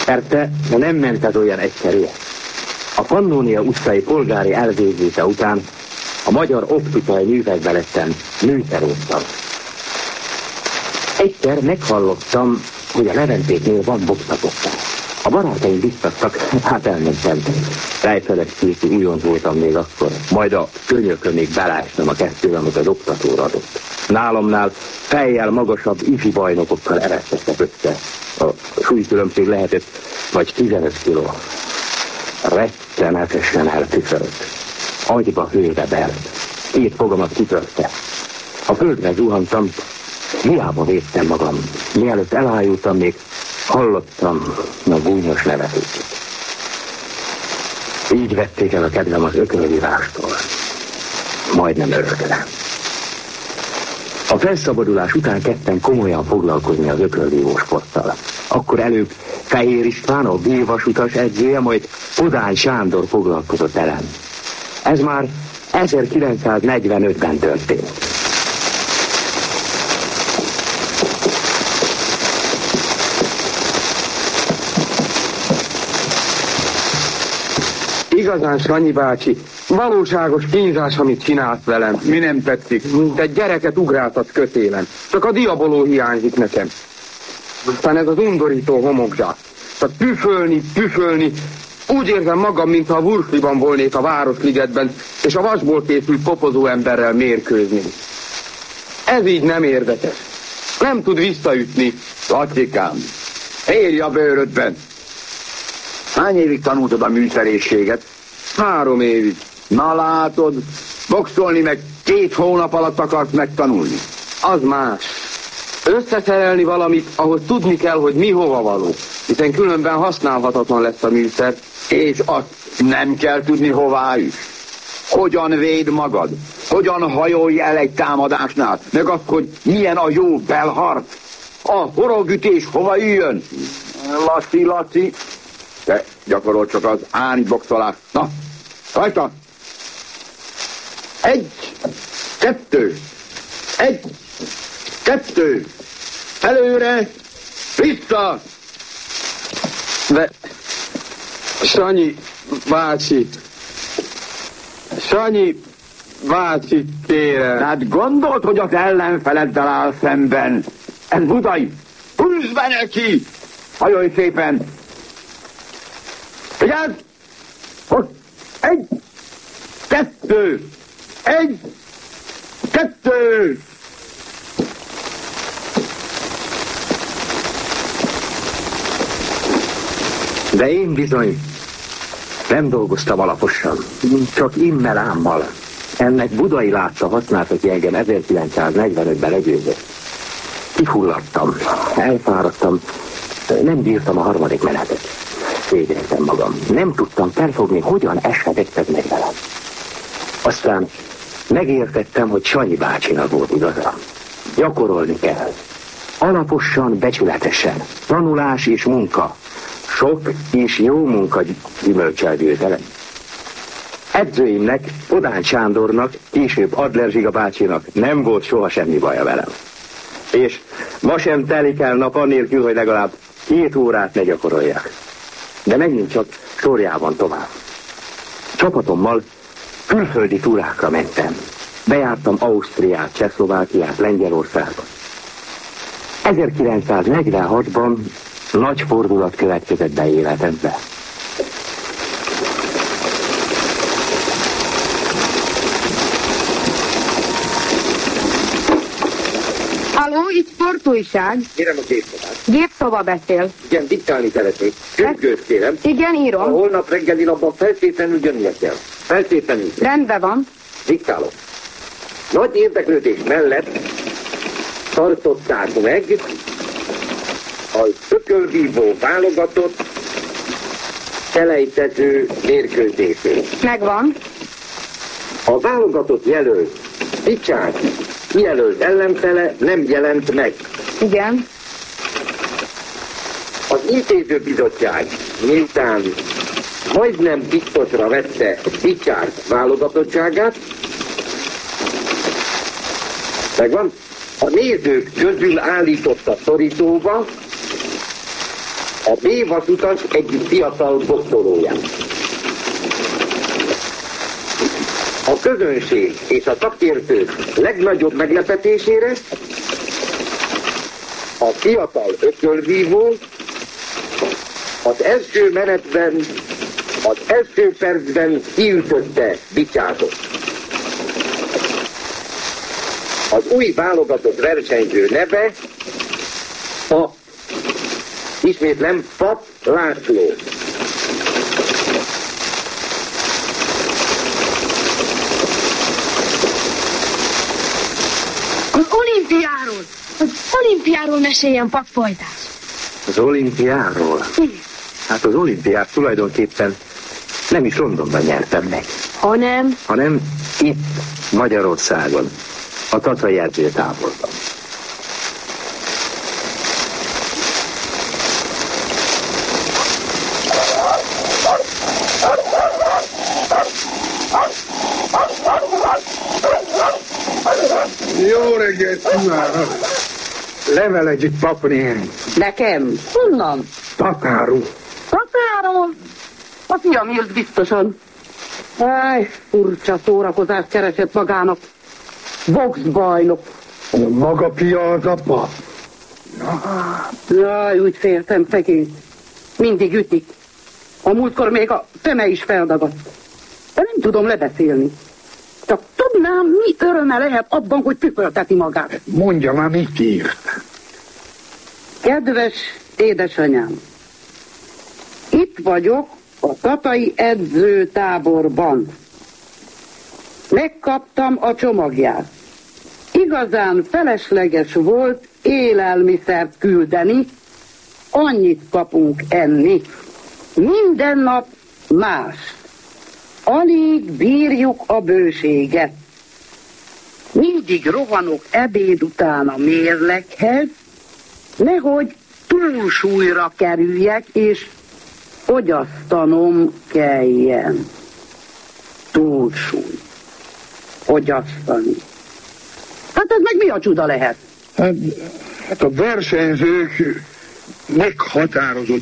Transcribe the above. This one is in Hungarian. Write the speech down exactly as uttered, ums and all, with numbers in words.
Persze, de nem ment ez olyan egyszerűen. A Pannónia utcai polgári elvégzése után a magyar optikai művekbe lettem műszerésztag. Egyszer meghallottam, hogy a Leventéknél van boxakosztály. A barátaim biztattak, hát elmentem. Rejfeledkészű újonc voltam még akkor. Majd a könyökömig belástam a kettőre, amit az oktatóra adott. Nálamnál fejjel magasabb ifi bajnokokkal eresztettek össze. A súlykülönbség lehetett vagy tizenöt kiló. Rettenetesen eltüfölt. Agyba hőre belt. Két fogamat kitörte. A földre zuhantam, hiába védtem magam. Mielőtt elájultam, még hallottam a bújnos nevetést. Így vették el a kedvem az ökölvírástól. Majdnem örökre. A felszabadulás után kezdtem komolyan foglalkozni az ökölvívó sporttal. Akkor előbb Fehér István, a B-vasutas edzője, majd Podány Sándor foglalkozott velem. Ez már ezerkilencszáznegyvenötben történt. Igazán, Sanyi bácsi, valóságos kínzás, amit csinált velem. Mi nem tetszik? Te gyereket ugráltatsz kötélen. Csak a diaboló hiányzik nekem. Aztán ez az undorító homokzsák. Tehát püfölni, püfölni. Úgy érzem magam, mintha a Wursliban volnék a Városligetben, és a vasból készült popozó emberrel mérkőzni. Ez így nem érdekes. Nem tud visszaütni. Lacikám, érj a bőrödben. Hány évig tanultad a műszerészséget? Három évig. Na látod, boxolni meg két hónap alatt akarsz megtanulni. Az más. Összeszerelni valamit, ahhoz tudni kell, hogy mi hova való. Hiszen különben használhatatlan lesz a műszer. És azt nem kell tudni hová is. Hogyan véd magad? Hogyan hajolj el egy támadásnál? Meg azt, hogy milyen a jó belharc? A horogütés hova üljön? Laci, Laci. Te gyakorol csak az ányboxolást. Na, rajta! Egy, kettő, egy, kettő, előre, vissza! De, Sanyi bácsi, Sanyi bácsi, kérem. Tehát gondolt, hogy az ellenfeleddel áll szemben. Ez Budai. Húzd be neki! Hajolj szépen! Vigyázz! Most egy, kettő, egy, kettő! De én bizony nem dolgoztam alaposan, csak immelámmal. Ennek Budai látta használta ki engem ezerkilencszáznegyvenötben legyőzött. Kifulladtam, elfáradtam, nem bírtam a harmadik menetet. Szégyeltem magam. Nem tudtam felfogni, hogyan eshetett ez meg velem. Aztán megértettem, hogy Sanyi bácsinak volt igaza. Gyakorolni kell. Alaposan, becsületesen. Tanulás és munka. Sok és jó munka gyümölcsel győzelem. Edzőimnek, Podány Sándornak, később Adler Zsiga bácsinak nem volt soha semmi baja velem. És ma sem telik el nap annélkül, hogy legalább két órát ne gyakoroljak. De megint csak sorjában tovább. Csapatommal külföldi túrákra mentem. Bejártam Ausztriát, Csehszlovákiát, Lengyelországot. ezerkilencszáznegyvenhatban nagy fordulat következett be életembe. Halló, itt sportújság. Kérem a gépszobát. Gépszoba beszél. Igen, diktálni szeretnék. Sürgős kérem. Igen, írom. A holnap reggeli napban feltétlenül jönnie kell. Feltétlenül. Rendben van. Diktálok. Nagy érdeklődés mellett tartották meg a ökölvívó válogatott selejtező mérkőzését. Megvan. A válogatott jelölt Picsák kijelölt ellenfele nem jelent meg. Igen. Az intézőbizottság miután majdnem biztosra vette Picsák válogatottságát, megvan, a nézők közül állította szorítóba, A B vasutas egyik fiatal doktoróján. A közönség és a szakértők legnagyobb meglepetésére a fiatal ökölvívó az első menetben, az első percben kiütötte Bicsátot. Az új válogatott versenyző neve Pap. Ismétlem, Pap László. Az olimpiáról, az olimpiáról meséljen, Pap Folytás. Az olimpiáról? Igen. Hát az olimpiát tulajdonképpen nem is Londonban nyertem meg. Hanem? Hanem itt, Magyarországon, a tatai edzőtáborban. Jó reggelt kívánok! Level egyik papnéni. Nekem? Honnan? Tatáról. Tatáról? A fiam jött biztosan. Áj, furcsa szórakozást keresett magának. Boxbajnok. Maga pia az apa? Jaj, úgy féltem, szegény. Mindig ütik. A múltkor még a fene is feldagadt. De nem tudom lebeszélni. Csak tudnám, mi öröme lehet abban, hogy püfölteti magát. Mondja már, mit írt? Kedves édesanyám, itt vagyok a tatai edzőtáborban. Megkaptam a csomagját. Igazán felesleges volt élelmiszert küldeni, annyit kapunk enni. Minden nap más. Alig bírjuk a bőséget. Mindig rohanok ebéd után a mérleghez, nehogy túlsúlyra kerüljek, és fogyasztanom kelljen. Túlsúly. Fogyasztani. Hát ez meg mi a csuda lehet? Hát, hát a versenyzők meghatározott